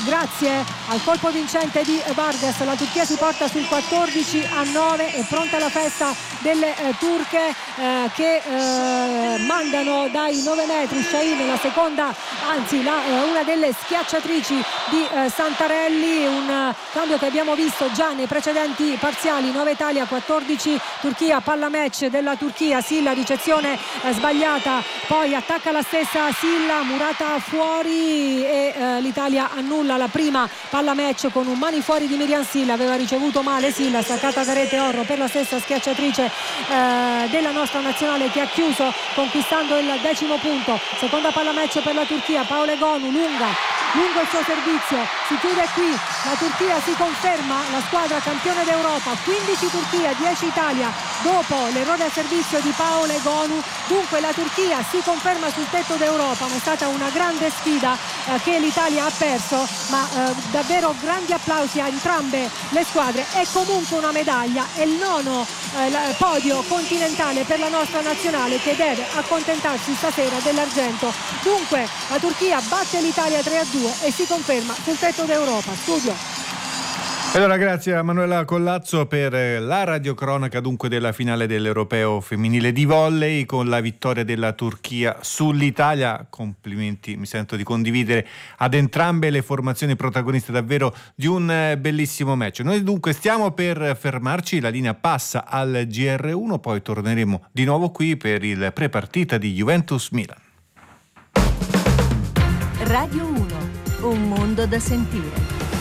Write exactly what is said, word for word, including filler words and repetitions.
grazie al colpo vincente di Vargas la Turchia si porta sul quattordici a nove, è pronta la festa delle eh, turche eh, che eh, mandano dai nove metri Şahin, la seconda, anzi la, eh, una delle schiacciatrici di eh, Santarelli, un uh, cambio che abbiamo visto già nei precedenti parziali. Nove Italia, quattordici Turchia, palla match della Turchia, Silla, ricezione eh, sbagliata, poi attacca la stessa Silla, Murata fuori e eh, l'Italia annulla la prima palla match con un mani fuori di Miriam Silla, aveva ricevuto male Silla, staccata da rete Orro per la stessa schiacciatrice eh, della nostra nazionale che ha chiuso conquistando il decimo punto. Seconda palla match per la Turchia, Paola Egonu, lunga, lungo il suo servizio, si chiude qui, la Turchia si conferma la squadra campione d'Europa, quindici Turchia, dieci Italia dopo l'errore al servizio di Paola Egonu. Dunque la Turchia si conferma sul tetto d'Europa, ma è stata una grande sfida eh, che l'Italia ha perso, ma eh, davvero grandi applausi a entrambe le squadre. È comunque una medaglia, è il nono eh, podio continentale per la nostra nazionale che deve accontentarsi stasera dell'argento. Dunque la Turchia batte l'Italia tre a due e si conferma sul tetto d'Europa. Studio. Allora, grazie a Manuela Collazzo per la radiocronaca dunque della finale dell'Europeo femminile di volley con la vittoria della Turchia sull'Italia. Complimenti, mi sento di condividere ad entrambe le formazioni protagoniste davvero di un bellissimo match. Noi dunque stiamo per fermarci, la linea passa al G R uno, poi torneremo di nuovo qui per il pre-partita di Juventus-Milan. Radio uno, un mondo da sentire.